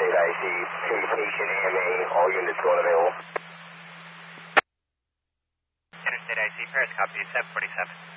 Interstate IC, communication AMA, all units going available. Interstate IC, Paris copy, 747.